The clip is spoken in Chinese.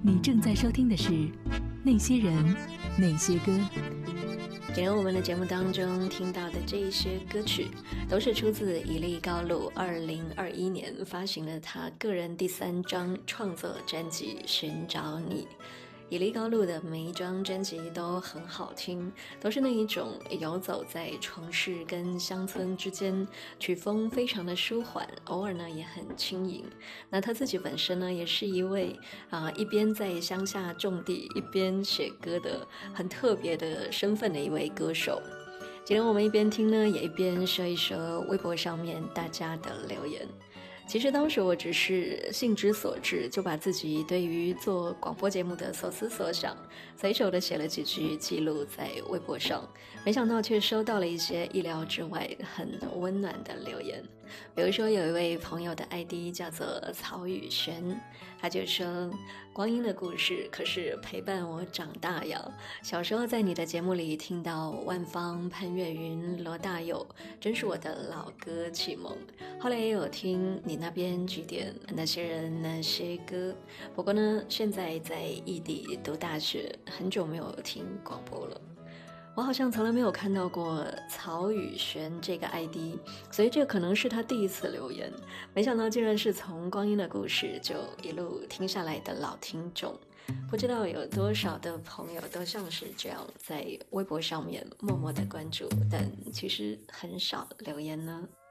你正在收听的是《那些人，那些歌》。 今天我们的节目当中听到的这一些歌曲，都是出自以利高露2021年发行了他个人第3张创作专辑《寻找你》。以利高露的每一张专辑都很好听，都是那一种游走在城市跟乡村之间，曲风非常的舒缓，偶尔呢也很轻盈。那他自己本身呢也是一位一边在乡下种地一边写歌的很特别的身份的一位歌手。今天我们一边听呢也一边说一说微博上面大家的留言。其实当时我只是兴之所至，就把自己对于做广播节目的所思所想随手的写了几句记录在微博上，没想到却收到了一些意料之外很温暖的留言。比如说有一位朋友的 ID 叫做曹宇轩，他就说，光阴的故事可是陪伴我长大呀，小时候在你的节目里听到万芳、潘越云、罗大佑，真是我的老歌启蒙。后来也有听你那边几点那些人那些歌，不过呢现在在异地读大学，很久没有听广播了。我好像从来没有看到过曹宇轩这个 ID， 所以这可能是他第一次留言，没想到竟然是从光阴的故事就一路听下来的老听众。不知道有多少的朋友都像是这样在微博上面默默的关注，但其实很少留言呢。